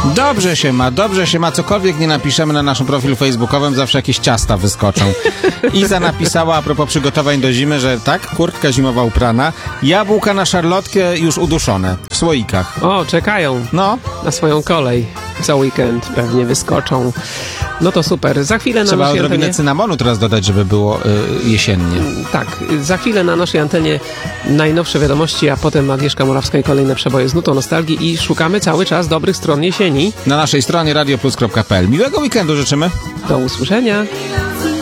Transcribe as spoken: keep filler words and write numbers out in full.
Dobrze się ma, dobrze się ma. Cokolwiek nie napiszemy na naszym profilu facebookowym, zawsze jakieś ciasta wyskoczą. Iza napisała a propos przygotowań do zimy, że tak, kurtka zimowa uprana, jabłka na szarlotkę już uduszone w słoikach. O, czekają No. na swoją kolej. Co weekend pewnie wyskoczą. No to super. Za chwilę na Trzeba naszej odrobinę antenie... cynamonu teraz dodać, żeby było y, jesiennie. Tak, za chwilę na naszej antenie najnowsze wiadomości, a potem Agnieszka Morawska i kolejne przeboje z nutą nostalgii i szukamy cały czas dobrych stron jesieni. Na naszej stronie radio plus kropka p l. Miłego weekendu życzymy. Do usłyszenia.